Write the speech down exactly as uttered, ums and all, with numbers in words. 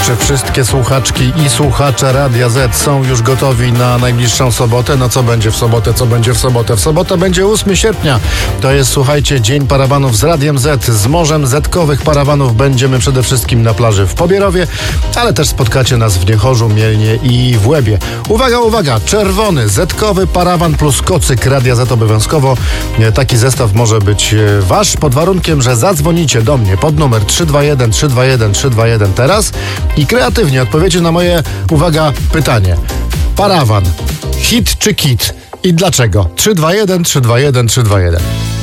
Czy wszystkie słuchaczki i słuchacze Radia Z są już gotowi na najbliższą sobotę? No co będzie w sobotę, co będzie w sobotę? W sobotę będzie ósmego sierpnia. To jest, słuchajcie, Dzień Parawanów z Radiem Z. Z morzem zetkowych parawanów będziemy przede wszystkim na plaży w Pobierowie, ale też spotkacie nas w Niechorzu, Mielnie i w Łebie. Uwaga, uwaga! Czerwony, zetkowy parawan plus kocyk Radia Z obowiązkowo. Taki zestaw może być wasz pod warunkiem, że zadzwonicie do mnie pod numer trzy dwa jeden trzy dwa jeden trzy dwa jeden teraz i kreatywnie odpowiecie na moje, uwaga, pytanie. Parawan, hit czy kit? I dlaczego? trzy dwa jeden trzy dwa jeden trzy dwa jeden.